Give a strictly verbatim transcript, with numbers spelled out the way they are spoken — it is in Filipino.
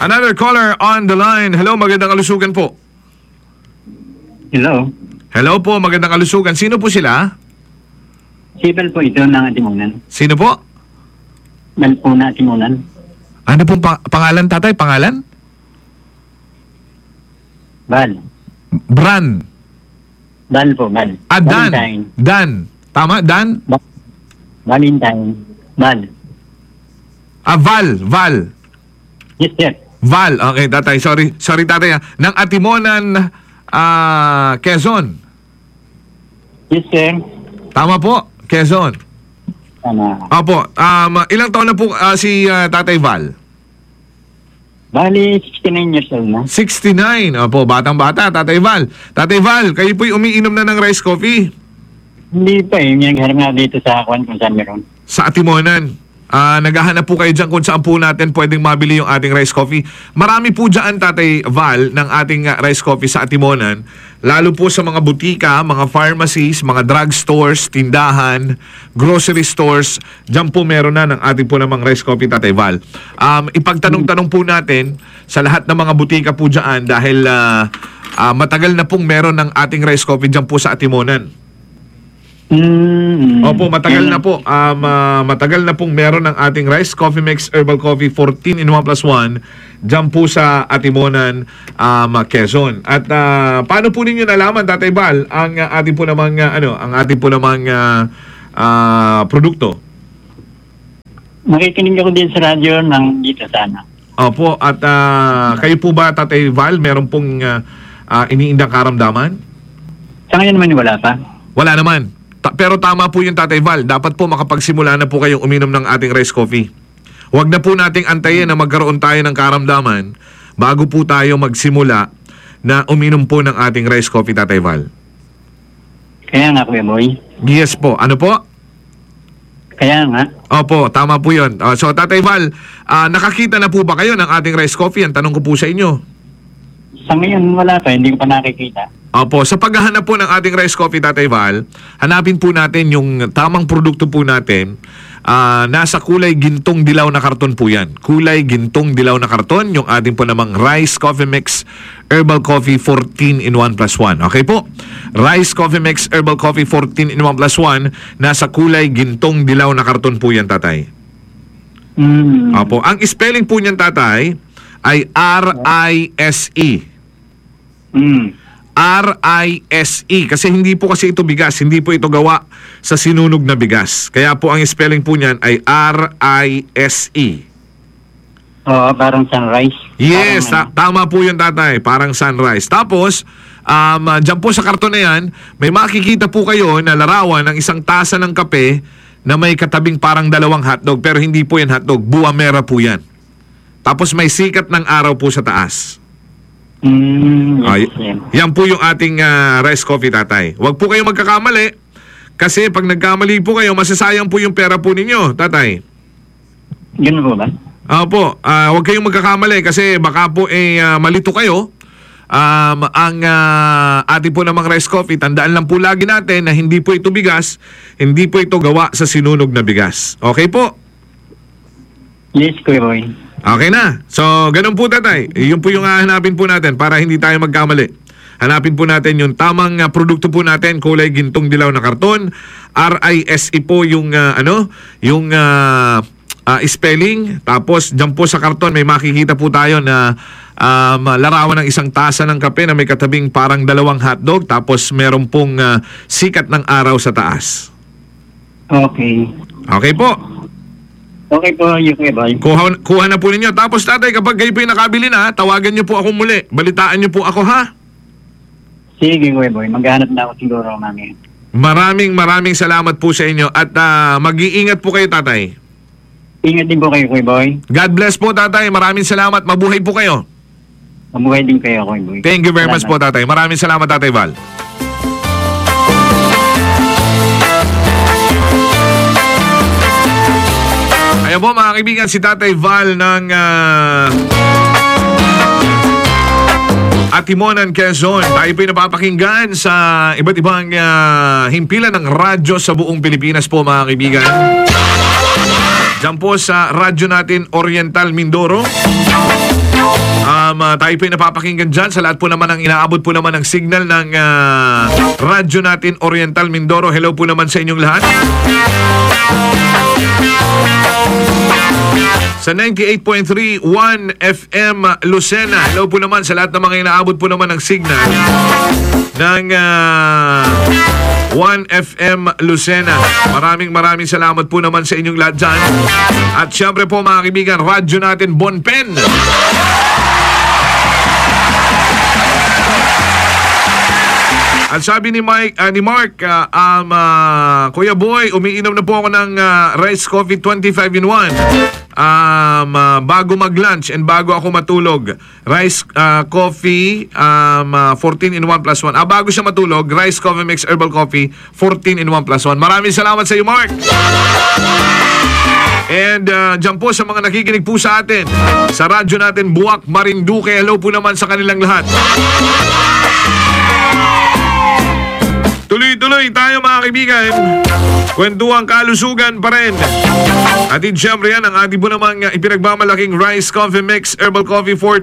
Another caller on the line. Hello, magandang kalusugan po. Hello. Hello po, magandang kalusugan. Sino po sila? Si Bal po ito ng Atimunan. Sino po? Bal po na Atimunan. Ano pong pa- pangalan, tatay? Pangalan? Bal. Bran. Bal po, Bal. Ah, Dan. Valentine. Dan. Tama, Dan? Ba- Valentine. Bal. Ah, Val. Val. Yes, sir. Val. Okay, tatay. Sorry. Sorry, tatay. ah. Ng Atimonan, ah, Quezon. Yes, sir. Tama po, Quezon. Tama. Opo. Um, ilang taon na po ah, si ah, tatay Val? Bali, sixty-nine years old na. sixty-nine. Opo, batang-bata, tatay Val. Tatay Val, kayo po'y umiinom na ng rice coffee Hindi pa eh. May nagharap nga dito sa Kwan kung saan meron. sa Atimonan. Ah, naghahanap po kayo dyan kung saan po natin pwedeng mabili yung ating rice coffee. Marami po dyan, tatay Val, ng ating ah, rice coffee sa Atimonan. Lalo po sa mga butika, mga pharmacies, mga drugstores, tindahan, grocery stores. Dyan po meron na ng ating po namang rice coffee, tatay Val. Um, ipagtanong-tanong po natin sa lahat ng mga butika po dyan dahil ah, ah, matagal na pong meron ng ating rice coffee dyan po sa Atimonan. Mm, Opo, matagal na po. Um, ah, matagal na pong meron ng ating rice coffee mix herbal coffee fourteen in one plus one dyan po sa Atimonan, um, Quezon. At ah, paano po ninyo nalaman, tatay Val, ang ah, ating po namang ah, ano, ang ating po namang ah, ah, produkto? Nakikinig ako din sa radyo ng dito sana. Opo, at ah, kayo po ba, tatay Val, meron pong ah, ah, iniindang karamdaman? Sa ngayon naman wala pa. Wala naman. Ta- pero tama po yung tatay Val. Dapat po makapagsimula na po kayong uminom ng ating rice coffee. Huwag na po nating antayin na magkaroon tayo ng karamdaman bago po tayo magsimula na uminom po ng ating rice coffee, tatay Val. Kaya nga, Kuya Boy. Yes po. Ano po? Kaya nga. Opo, tama po yun. Uh, so, tatay Val, ah, nakakita na po ba kayo ng ating rice coffee? Ang tanong ko po sa inyo. Sa ngayon wala pa. Hindi ko pa nakikita. Opo, sa paghahanap po ng ating rice coffee, tatay Val, hanapin po natin yung tamang produkto po natin. Ah, nasa kulay gintong dilaw na karton po yan. Kulay gintong dilaw na karton, yung ating po namang rice coffee mix herbal coffee fourteen in one plus one. Okay po? Rice coffee mix herbal coffee fourteen in one plus one, nasa kulay gintong dilaw na karton po yan, tatay. Mm. Opo, ang spelling po niyan, tatay, ay R I S E. Mm. R I S E. Kasi hindi po kasi ito bigas. Hindi po ito gawa sa sinunog na bigas. Kaya po ang spelling po niyan ay R I S E. Oo, parang sunrise. Yes, Parang, ta- tama po yun, tatay. Parang sunrise. Tapos, um, uh, dyan po sa karton na yan, may makikita po kayo na larawan ng isang tasa ng kape na may katabing parang dalawang hotdog. Pero hindi po yan hotdog. Buwamera po yan. Tapos may sikat ng araw po sa taas. Mm, yes, Ay, yes. yan po yung ating ah, rice coffee, tatay. Huwag po kayong magkakamali kasi pag nagkamali po kayo, masasayang po yung pera po ninyo, tatay. Ganun po ba? Opo, ah, huwag kayong magkakamali kasi baka po eh, ah, malito kayo. Um, ang ah, ating po namang rice coffee, tandaan lang po lagi natin na hindi po ito bigas, hindi po ito gawa sa sinunog na bigas. Okay po? Yes, Kuya Boy. Okay na. So, ganun po, tatay. Yun po yung hahanapin po natin para hindi tayo magkamali. Hanapin po natin yung tamang uh, produkto po natin, kulay gintong dilaw na karton. R I S E po yung uh, ano, yung uh, uh, spelling. Tapos diyan po sa karton may makikita po tayo na um, larawan ng isang tasa ng kape na may katabing parang dalawang hotdog. Tapos meron pong uh, sikat ng araw sa taas. Okay. Okay po. Okay po, you Kuya Boy. Kuha, kuha na po ninyo. Tapos, tatay, kapag kayo po yung nakabili na, tawagan niyo po ako muli. Balitaan niyo po ako, ha? Sige, Kuya Boy. Maghanap na ako siguro, mami. Maraming maraming salamat po sa inyo. At ah, mag-iingat po kayo, tatay. Ingat din po kayo, Kuya Boy. God bless po, tatay. Maraming salamat. Mabuhay po kayo. Mabuhay din kayo, Kuya Boy. Thank you very much po, tatay. Maraming salamat, tatay Val. Ayan po, mga kaibigan, si tatay Val ng uh, Atimonan, Quezon. Tayo po'y napapakinggan sa iba't ibang uh, himpilan ng radyo sa buong Pilipinas po, mga kaibigan. Diyan po sa radyo natin, Oriental Mindoro. Um, ah, tayo po yung napapakinggan dyan sa lahat po naman ang inaabot po naman ng signal ng ah, radyo natin Oriental Mindoro. Hello po naman sa inyong lahat. Sa ninety-eight point three, one F M Lucena. Hello po naman sa lahat ng mga inaabot po naman ng signal ng uh, one F M Lucena. Maraming maraming salamat po naman sa inyong lahat dyan. At syempre po mga kaibigan, radyo natin Bonpen. At sabi ni Mike, ah, ni Mark, ah, um, ah, Kuya Boy, umiinom na po ako ng ah, Rice Coffee twenty-five in one. Um, ah, bago mag-lunch and bago ako matulog. Rice ah, Coffee um, ah, fourteen in one plus one. Ah, bago siya matulog, Rice Coffee Mix Herbal Coffee fourteen in one plus one. Maraming salamat sa iyo, Mark. And uh, dyan po sa mga nakikinig po sa atin sa radyo natin Buwak, Marinduque, hello po naman sa kanilang lahat. Tuloy-tuloy tayo mga kaibigan. Kwentuang kalusugan pa rin. At siyempre yan ang ating po namang ipinagmamalaking Rice Coffee Mix Herbal Coffee fourteen